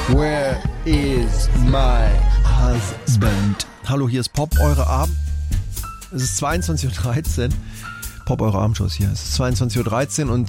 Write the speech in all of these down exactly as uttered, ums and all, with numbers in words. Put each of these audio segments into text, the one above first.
Where is my husband? Hallo, hier ist Pop, eure Abend. Es ist zweiundzwanzig Uhr dreizehn. Pop, eure Abendshow ist hier. Es ist zweiundzwanzig Uhr dreizehn und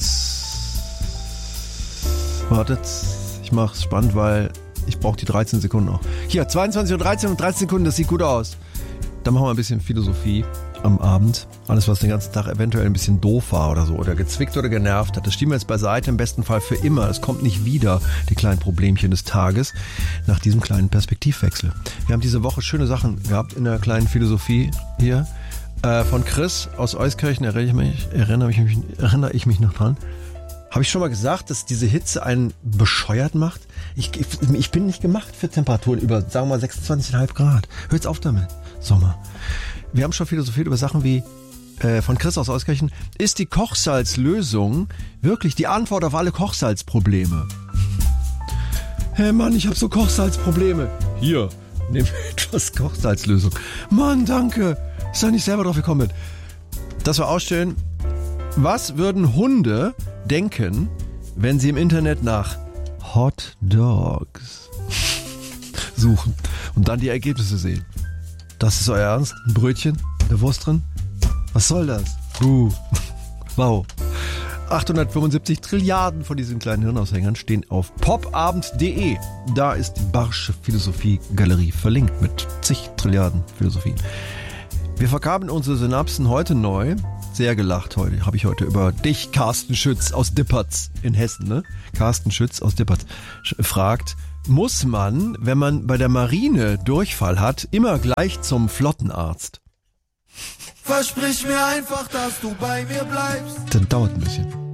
wartet, ich mach's spannend, weil ich brauche die dreizehn Sekunden noch. Hier, zweiundzwanzig Uhr dreizehn und dreizehn Sekunden, das sieht gut aus. Dann machen wir ein bisschen Philosophie am Abend. Alles, was den ganzen Tag eventuell ein bisschen doof war oder so, oder gezwickt oder genervt hat, das schieben wir jetzt beiseite, im besten Fall für immer. Es kommt nicht wieder, die kleinen Problemchen des Tages, nach diesem kleinen Perspektivwechsel. Wir haben diese Woche schöne Sachen gehabt in der kleinen Philosophie hier. Äh, von Chris aus Euskirchen, erinnere ich mich, erinnere ich mich, erinnere ich mich noch dran. Habe ich schon mal gesagt, dass diese Hitze einen bescheuert macht? Ich, ich, ich bin nicht gemacht für Temperaturen über, sagen wir mal, sechsundzwanzig Komma fünf Grad. Hört's auf damit. Sommer. Wir haben schon philosophiert über Sachen wie äh, von Chris aus Euskirchen. Ist die Kochsalzlösung wirklich die Antwort auf alle Kochsalzprobleme? Hey Mann, ich habe so Kochsalzprobleme. Hier, nimm etwas Kochsalzlösung. Mann, danke. Ist doch nicht selber drauf gekommen. Das war auch schön. Was würden Hunde denken, wenn sie im Internet nach Hot Dogs suchen und dann die Ergebnisse sehen? Das ist euer Ernst? Ein Brötchen? Eine Wurst drin? Was soll das? Uh. Wow. achthundertfünfundsiebzig Trilliarden von diesen kleinen Hirnaushängern stehen auf popabend punkt de. Da ist die Barsche Philosophie-Galerie verlinkt mit zig Trilliarden Philosophien. Wir verkabeln unsere Synapsen heute neu. Sehr gelacht heute. Habe ich heute über dich, Carsten Schütz aus Dippertz in Hessen, ne? Carsten Schütz aus Dippertz fragt, muss man, wenn man bei der Marine Durchfall hat, immer gleich zum Flottenarzt? Versprich mir einfach, dass du bei mir bleibst. Das dauert ein bisschen.